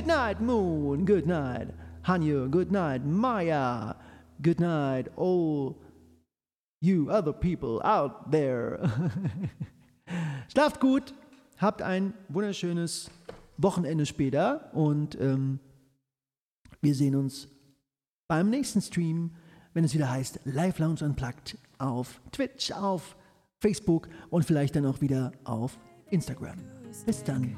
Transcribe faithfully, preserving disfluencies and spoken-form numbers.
night, Moon. Good night, Hanyu. Good night, Maya. Good night, all you other people out there. Schlaft gut, habt ein wunderschönes Wochenende später und ähm, wir sehen uns beim nächsten Stream, wenn es wieder heißt Live Lounge Unplugged auf Twitch, auf Facebook und vielleicht dann auch wieder auf Instagram. Bis dann.